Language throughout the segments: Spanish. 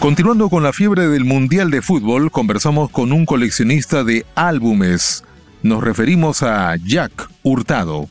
Continuando con la fiebre del Mundial de Fútbol, conversamos con un coleccionista de álbumes. Nos referimos a Jack Hurtado.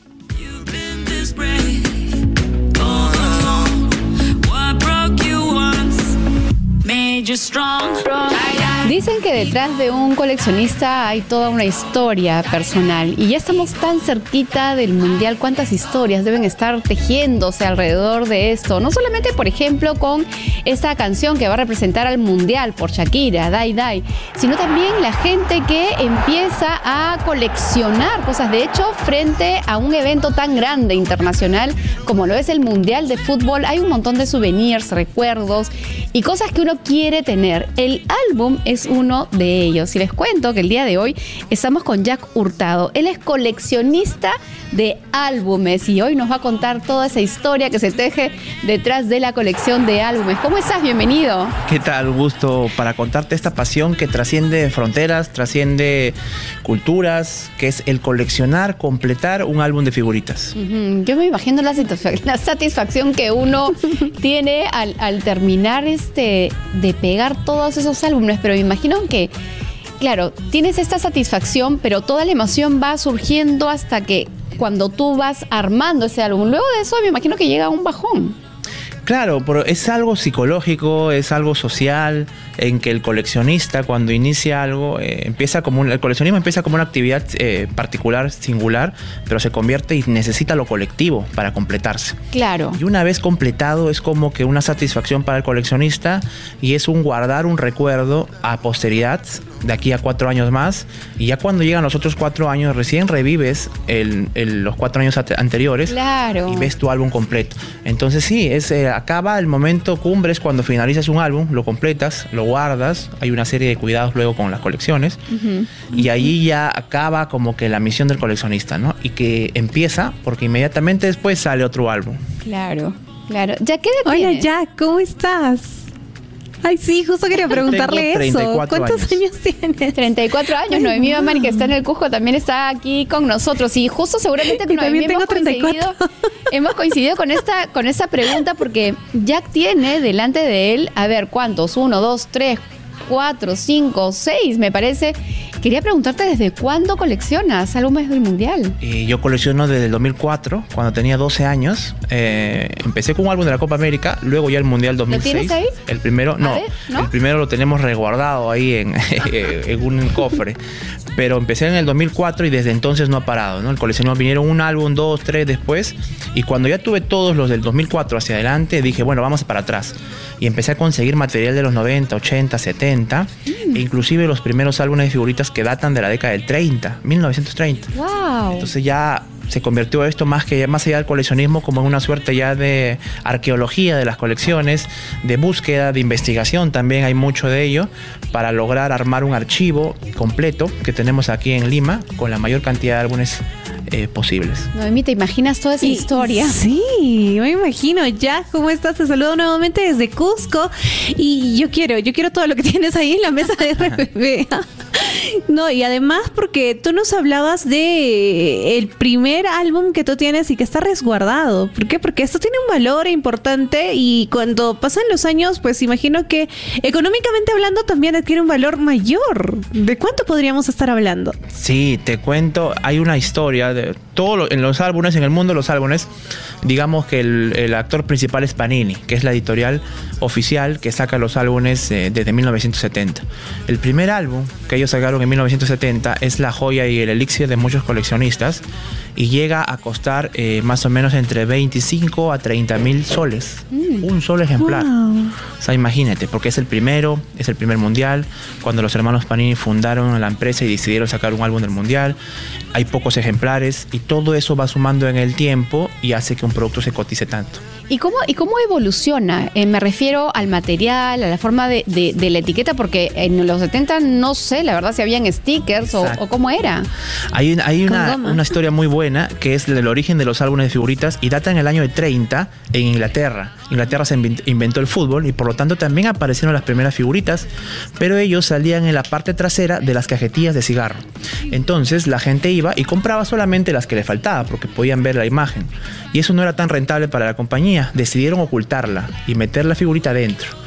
Dicen que detrás de un coleccionista hay toda una historia personal y ya estamos tan cerquita del Mundial. ¿Cuántas historias deben estar tejiéndose alrededor de esto? No solamente, por ejemplo, con esta canción que va a representar al Mundial por Shakira, Die Die, sino también la gente que empieza a coleccionar cosas. De hecho, frente a un evento tan grande internacional como lo es el Mundial de Fútbol, hay un montón de souvenirs, recuerdos y cosas que uno quiere tener. El álbum es uno de ellos. Y les cuento que el día de hoy estamos con Jack Hurtado. Él es coleccionista de álbumes y hoy nos va a contar toda esa historia que se teje detrás de la colección de álbumes. ¿Cómo estás? Bienvenido. ¿Qué tal? Un gusto para contarte esta pasión que trasciende fronteras, trasciende culturas, que es el coleccionar, completar un álbum de figuritas. Yo me imagino la satisfacción que uno tiene al terminar de pegar todos esos álbumes, pero me imagino que, claro, tienes esta satisfacción, pero toda la emoción va surgiendo hasta que cuando tú vas armando ese álbum. Luego de eso me imagino que llega un bajón. Claro, pero es algo psicológico, es algo social, en que el coleccionista cuando inicia algo, el coleccionismo empieza como una actividad particular, singular, pero se convierte y necesita lo colectivo para completarse. Claro. Y una vez completado es como que una satisfacción para el coleccionista y es un guardar un recuerdo a posteridad de aquí a 4 años más, y ya cuando llegan los otros 4 años recién revives los 4 años anteriores. Claro. Y ves tu álbum completo. Entonces sí, acaba el momento cumbre, es cuando finalizas un álbum, lo completas, lo guardas, hay una serie de cuidados luego con las colecciones, y ahí ya acaba como que la misión del coleccionista, ¿no? Y que empieza porque inmediatamente después sale otro álbum. Claro, claro. ¿Ya qué edad tienes? Hola Jack, ¿cómo estás? Ay, sí, justo quería preguntarle eso. ¿Cuántos años tienes? 34 años. Noemí Mamani, que está en el Cusco, también está aquí con nosotros. Y justo seguramente que Noemí hemos coincidido con esta pregunta, porque Jack tiene delante de él, a ver, ¿cuántos? 1, 2, 3, 4, 5, 6, me parece. Quería preguntarte, ¿desde cuándo coleccionas álbumes del Mundial? Yo colecciono desde el 2004, cuando tenía 12 años. Empecé con un álbum de la Copa América, luego ya el Mundial 2006. ¿Lo tienes ahí? El primero, no. El primero lo tenemos resguardado ahí en un cofre. Pero empecé en el 2004 y desde entonces no ha parado, ¿no? El coleccionismo, vinieron un álbum, 2, 3 después. Y cuando ya tuve todos los del 2004 hacia adelante, dije, bueno, vamos para atrás. Y empecé a conseguir material de los 90, 80, 70. E inclusive los primeros álbumes de figuritas que datan de la década del 30, 1930. ¡Wow! Entonces ya se convirtió esto más allá del coleccionismo como en una suerte ya de arqueología de las colecciones, de búsqueda, de investigación, también hay mucho de ello, para lograr armar un archivo completo que tenemos aquí en Lima con la mayor cantidad de álbumes posibles. Noemí, ¿te imaginas toda esa historia? Sí, me imagino. Jack, ¿cómo estás? Te saludo nuevamente desde Cusco y yo quiero todo lo que tienes ahí en la mesa de RBB. No, y además porque tú nos hablabas de el primer álbum que tú tienes y que está resguardado. ¿Por qué? Porque esto tiene un valor importante y cuando pasan los años, pues imagino que económicamente hablando también adquiere un valor mayor. ¿De cuánto podríamos estar hablando? Sí, te cuento, hay una historia de en los álbumes, en el mundo de los álbumes, digamos que el actor principal es Panini, que es la editorial oficial que saca los álbumes desde 1970. El primer álbum que ellos sacaron en 1970 es la joya y el elixir de muchos coleccionistas y llega a costar más o menos entre 25 a 30 mil soles. Un solo ejemplar. Wow. O sea, imagínate, porque es el primer mundial, cuando los hermanos Panini fundaron la empresa y decidieron sacar un álbum del mundial. Hay pocos ejemplares y todo eso va sumando en el tiempo y hace que un producto se cotice tanto. ¿Y cómo evoluciona? Me refiero al material, a la forma de la etiqueta, porque en los 70 no sé, la verdad, si habían stickers o cómo era. Hay una historia muy buena que es el origen de los álbumes de figuritas y data en el año de 30 en Inglaterra. Inglaterra se inventó el fútbol y por lo tanto también aparecieron las primeras figuritas, pero ellos salían en la parte trasera de las cajetillas de cigarro. Entonces la gente iba y compraba solamente las que le faltaba porque podían ver la imagen. Y eso no era tan rentable para la compañía. Decidieron ocultarla y meter la figurita dentro.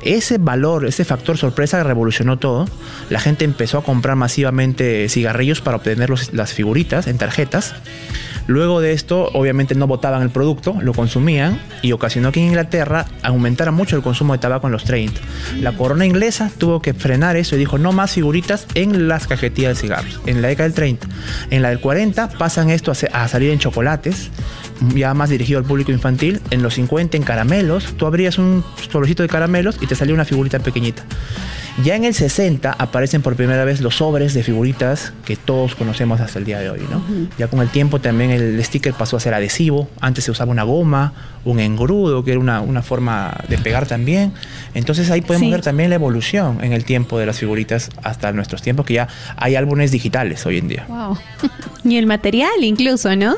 ese valor, ese factor sorpresa revolucionó todo. La gente empezó a comprar masivamente cigarrillos para obtener las figuritas en tarjetas. Luego de esto, obviamente no botaban el producto, lo consumían y ocasionó que en Inglaterra aumentara mucho el consumo de tabaco en los 30. La corona inglesa tuvo que frenar eso y dijo no más figuritas en las cajetillas de cigarros. En la década del 30. En la del 40 pasan esto a salir en chocolates, ya más dirigido al público infantil. En los 50 en caramelos, tú abrías un sobrecito de caramelos y te salía una figurita pequeñita. Ya en el 60 aparecen por primera vez los sobres de figuritas que todos conocemos hasta el día de hoy, ¿no? Ya con el tiempo también el sticker pasó a ser adhesivo. Antes se usaba una goma, un engrudo, que era una forma de pegar también. Entonces ahí podemos ver también la evolución en el tiempo de las figuritas hasta nuestros tiempos, que ya hay álbumes digitales hoy en día. Wow. Y el material incluso, ¿no?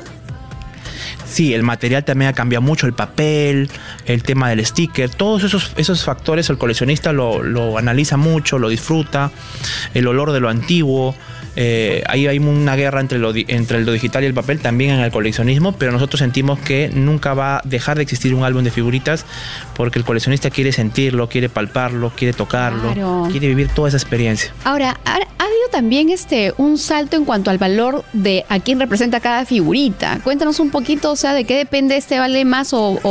Sí, el material también ha cambiado mucho, el papel, el tema del sticker, todos esos factores el coleccionista lo analiza mucho, lo disfruta, el olor de lo antiguo. Ahí hay una guerra entre lo digital y el papel también en el coleccionismo, pero nosotros sentimos que nunca va a dejar de existir un álbum de figuritas porque el coleccionista quiere sentirlo, quiere palparlo, quiere tocarlo, quiere vivir toda esa experiencia. Ahora, ha habido también un salto en cuanto al valor de a quién representa cada figurita. Cuéntanos un poquito, o sea, de qué depende vale más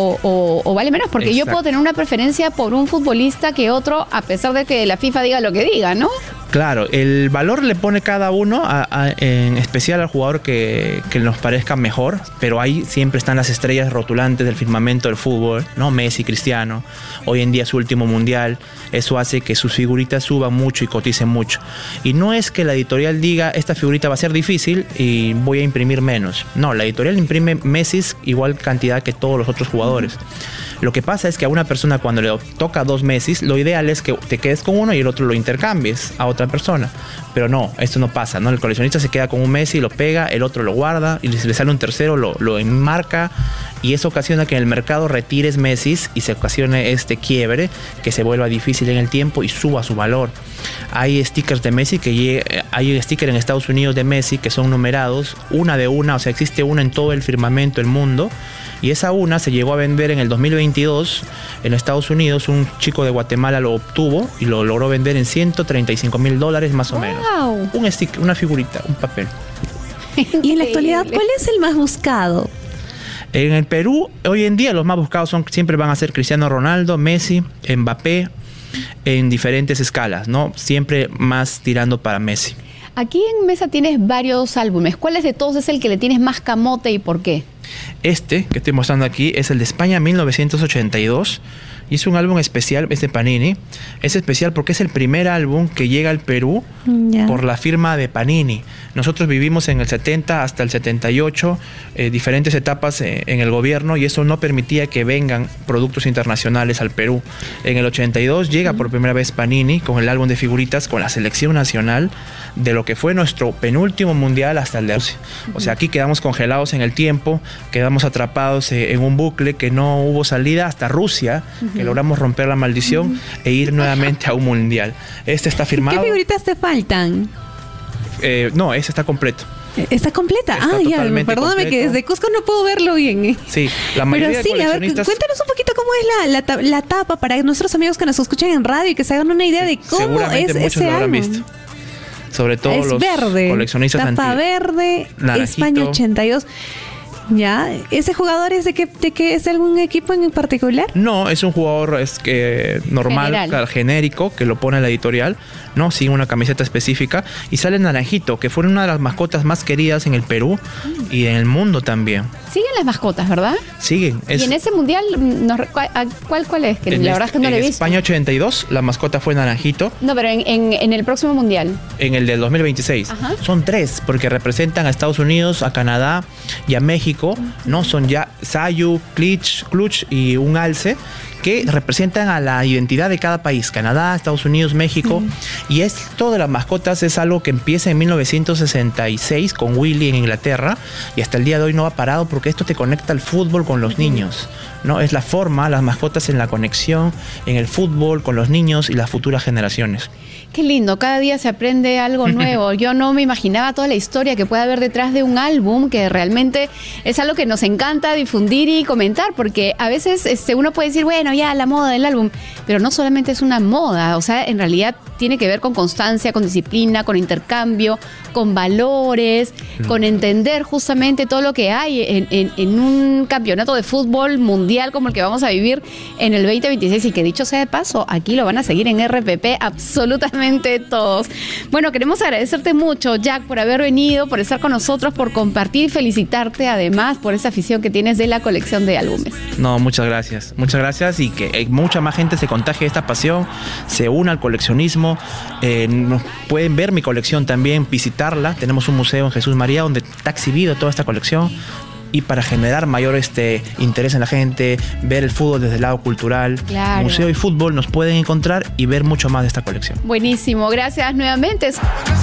o vale menos, porque yo puedo tener una preferencia por un futbolista que otro, a pesar de que la FIFA diga lo que diga, ¿no? Claro, el valor le pone cada uno, en especial al jugador que nos parezca mejor, pero ahí siempre están las estrellas rotulantes del firmamento del fútbol, ¿no? Messi, Cristiano, hoy en día su último mundial, eso hace que sus figuritas suban mucho y coticen mucho. Y no es que la editorial diga, esta figurita va a ser difícil y voy a imprimir menos. No, la editorial imprime Messi igual cantidad que todos los otros jugadores. Lo que pasa es que a una persona cuando le toca 2 Messi, lo ideal es que te quedes con uno y el otro lo intercambies a otra persona. Pero no, esto no pasa, ¿no? El coleccionista se queda con un Messi, lo pega, el otro lo guarda y si le sale un tercero lo enmarca y eso ocasiona que en el mercado retires Messi y se ocasione este quiebre que se vuelva difícil en el tiempo y suba su valor. Hay stickers de Messi hay stickers en Estados Unidos de Messi que son numerados, una de una, o sea, existe una en todo el firmamento del mundo. Y esa una se llegó a vender en el 2022 en Estados Unidos. Un chico de Guatemala lo obtuvo y lo logró vender en $135,000 más o menos. Un sticker, una figurita, un papel. Y en la actualidad, ¿cuál es el más buscado? En el Perú, hoy en día los más buscados siempre van a ser Cristiano Ronaldo, Messi, Mbappé, en diferentes escalas, ¿no? Siempre más tirando para Messi. Aquí en Mesa tienes varios álbumes. ¿Cuál de todos es el que le tienes más camote y por qué? Este que estoy mostrando aquí es el de España 1982 y es un álbum especial, es de Panini. Es especial porque es el primer álbum que llega al Perú por la firma de Panini. Nosotros vivimos en el 70 hasta el 78 diferentes etapas en el gobierno y eso no permitía que vengan productos internacionales al Perú. En el 82 llega por primera vez Panini con el álbum de figuritas con la selección nacional de lo que fue nuestro penúltimo mundial hasta el de Rusia. O sea, aquí quedamos congelados en el tiempo, quedamos atrapados en un bucle que no hubo salida hasta Rusia, que logramos romper la maldición e ir nuevamente a un mundial. Este está firmado. ¿Qué figuritas te faltan? No, ese está completo. ¿Está completa? Está ya, perdóname completo. Que desde Cusco no puedo verlo bien. Sí, la mayoría Pero sí, de coleccionistas... a ver, cuéntanos un poquito cómo es la tapa para nuestros amigos que nos escuchan en radio y que se hagan una idea de cómo seguramente es muchos ese lo habrán álbum. visto. Sobre todo Es los verde, coleccionistas tapa antiguos. verde, Naranjito. España 82. ¿Ya? ¿Ese jugador es de qué es de algún equipo en particular? No, es un jugador normal, genérico, que lo pone la editorial, ¿no? Sigue una camiseta específica y sale Naranjito, que fue una de las mascotas más queridas en el Perú y en el mundo también. Siguen las mascotas, ¿verdad? Siguen. Y en ese mundial, ¿cuál es? Que la verdad es que no le he visto. En España 82, la mascota fue Naranjito. No, pero en el próximo mundial. En el del 2026. Ajá. Son 3, porque representan a Estados Unidos, a Canadá y a México. No, son ya Sayu, Clutch y un alce que representan a la identidad de cada país, Canadá, Estados Unidos, México. Y esto de las mascotas es algo que empieza en 1966 con Willy en Inglaterra y hasta el día de hoy no ha parado porque esto te conecta al fútbol con los niños, ¿no? Es la forma, las mascotas en la conexión en el fútbol con los niños y las futuras generaciones. Qué lindo, cada día se aprende algo nuevo. Yo no me imaginaba toda la historia que puede haber detrás de un álbum, que realmente es algo que nos encanta difundir y comentar, porque a veces uno puede decir, bueno, ya la moda del álbum, pero no solamente es una moda, o sea, en realidad tiene que ver con constancia, con disciplina, con intercambio, con valores, con entender justamente todo lo que hay en un campeonato de fútbol mundial como el que vamos a vivir en el 2026, y que dicho sea de paso, aquí lo van a seguir en RPP absolutamente todos. Bueno, queremos agradecerte mucho, Jack, por haber venido, por estar con nosotros, por compartir y felicitarte además por esa afición que tienes de la colección de álbumes. No, muchas gracias, y que mucha más gente se contagie de esta pasión, se una al coleccionismo. Pueden ver mi colección también, visitarla. Tenemos un museo en Jesús María donde está exhibido toda esta colección, y para generar mayor interés en la gente, ver el fútbol desde el lado cultural, claro. Museo y fútbol, nos pueden encontrar y ver mucho más de esta colección. Buenísimo, gracias nuevamente.